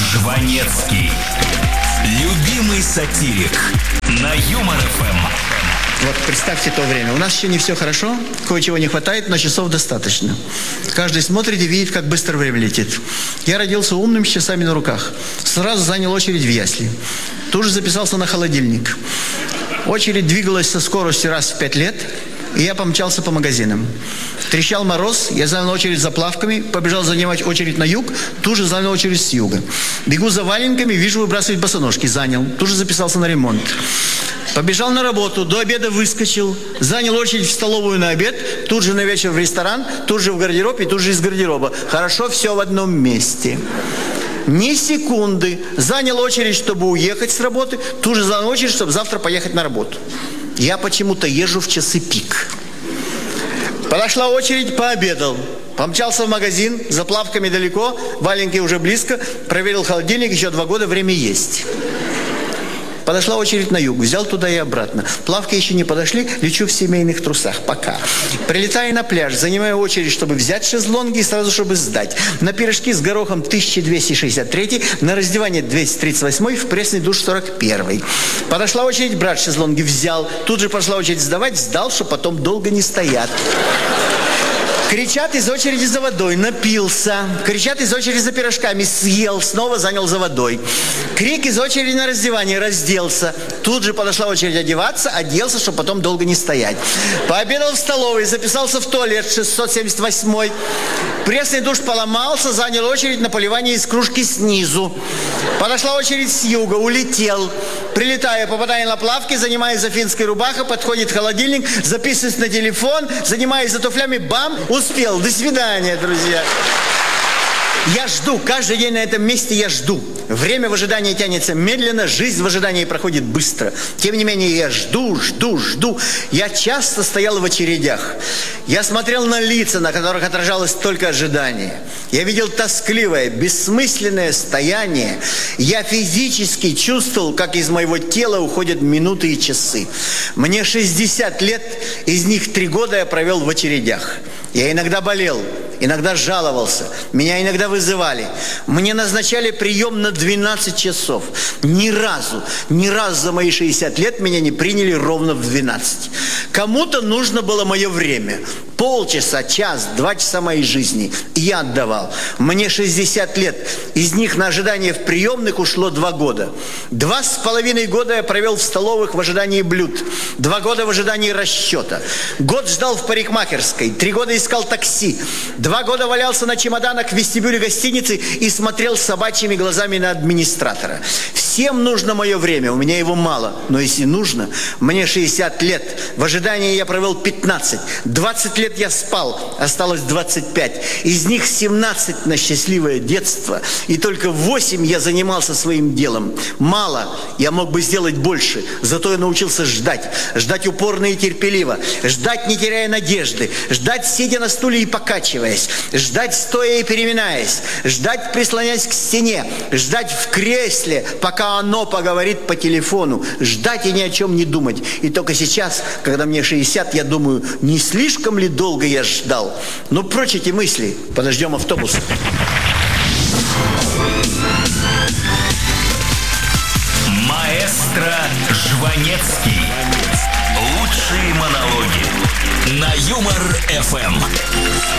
Жванецкий. Любимый сатирик на Юмор ФМ. Вот представьте то время. У нас еще не все хорошо, кое-чего не хватает, но часов достаточно. Каждый смотрит и видит, как быстро время летит. Я родился умным, с часами на руках. Сразу занял очередь в ясли. Тут же записался на холодильник. Очередь двигалась со скоростью раз в 5 лет, и я помчался по магазинам. Трещал мороз, я занял очередь за плавками, побежал занимать очередь на юг, тут же занял очередь с юга. Бегу за валенками, вижу выбрасывать босоножки, занял, тут же записался на ремонт. Побежал на работу, до обеда выскочил, занял очередь в столовую на обед, тут же на вечер в ресторан, тут же в гардероб и тут же из гардероба. Хорошо, все в одном месте. Ни секунды. Занял очередь, чтобы уехать с работы, тут же занял очередь, чтобы завтра поехать на работу. Я почему-то езжу в часы пик. Подошла очередь, пообедал. Помчался в магазин, за плавками далеко, валенки уже близко, проверил холодильник, еще 2 года, время есть. Подошла очередь на юг, взял туда и обратно. Плавки еще не подошли, лечу в семейных трусах, пока. Прилетаю на пляж, занимаю очередь, чтобы взять шезлонги и сразу, чтобы сдать. На пирожки с горохом 1263, на раздевание 238, в пресный душ 41. Подошла очередь брать шезлонги, взял. Тут же пошла очередь сдавать, сдал, что потом долго не стоят. Кричат из очереди за водой, напился. Кричат из очереди за пирожками, съел, снова занял за водой. Крик из очереди на раздевание, разделся. Тут же подошла очередь одеваться, оделся, чтобы потом долго не стоять. Пообедал в столовой, записался в туалет 678. Пресный душ поломался, занял очередь на поливание из кружки снизу. Подошла очередь с юга, улетел. Прилетаю, попадаю на плавки, занимаюсь за финской рубахой, подходит холодильник, записываюсь на телефон, занимаюсь за туфлями, бам, успел. До свидания, друзья. Я жду, каждый день на этом месте я жду. Время в ожидании тянется медленно, жизнь в ожидании проходит быстро. Тем не менее, я жду. Я часто стоял в очередях. Я смотрел на лица, на которых отражалось только ожидание. Я видел тоскливое, бессмысленное стояние. Я физически чувствовал, как из моего тела уходят минуты и часы. Мне 60 лет, из них 3 года я провел в очередях. Я иногда болел, иногда жаловался, меня иногда вызывали. Мне назначали прием на 12 часов. Ни разу за мои 60 лет меня не приняли ровно в 12. Кому-то нужно было мое время. Полчаса, час, 2 часа моей жизни. Я отдавал. Мне 60 лет. Из них на ожидание в приемных ушло 2 года. 2,5 года я провел в столовых в ожидании блюд. 2 года в ожидании расчета. Год ждал в парикмахерской. 3 года искал такси. 2 года валялся на чемоданах в вестибюле гостиницы и смотрел собачьими глазами на администратора. Всем нужно мое время, у меня его мало. Но если нужно, мне 60 лет. В ожидании я провел 15. 20 лет я спал, осталось 25. Из них 17 на счастливое детство. И только 8 я занимался своим делом. Мало, я мог бы сделать больше. Зато я научился ждать. Ждать упорно и терпеливо. Ждать, не теряя надежды. Ждать, сидя на стуле и покачиваясь. Ждать, стоя и переминаясь. Ждать, прислоняясь к стене. Ждать в кресле, пока оно поговорит по телефону. Ждать и ни о чем не думать. И только сейчас, когда мне 60, я думаю, не слишком ли долго я ждал? Но прочь эти мысли. Подождем автобус. Маэстро Жванецкий. Лучшие монологи на Юмор ФМ.